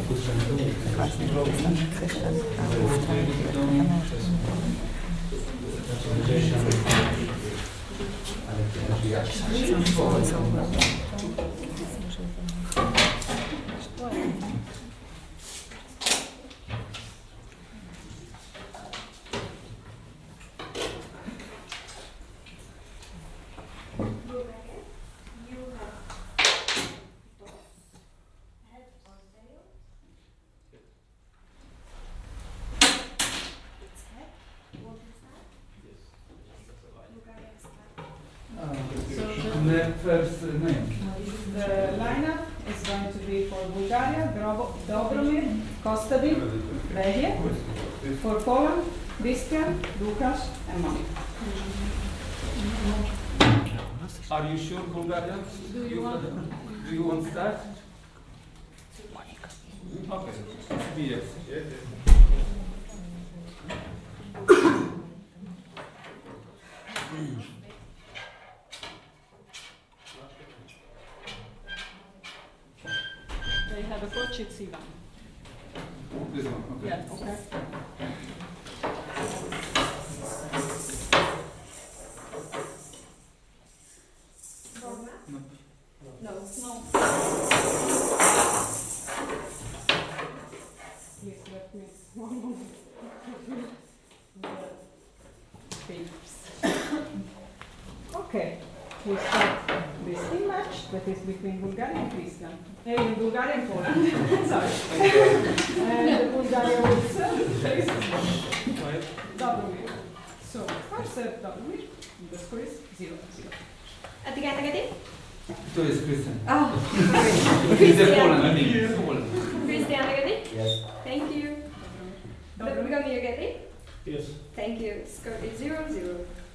First name. The lineup is going to be for Bulgaria, Dobromir, Kostadin, Behje, for Poland, Christian, Lukas, and Monica. Are you sure, Bulgaria? Do you want to start? Okay. Yes. They have a coach, it's Ivan. This one, okay. Yeah, okay. No. Yes, let me one moment. Papers. Okay, we start this team match that is between Bulgaria and Christian. Bulgaria and Poland. Sorry. And Bulgaria will serve Dobromir. So, first serve Dobromir, the score is 0-0. To jest Christian. Oh, He's a Poland, I think. Christian, ready? Yes. Thank you. Dobromir, ready? Yes. Thank you. Score is 0-0.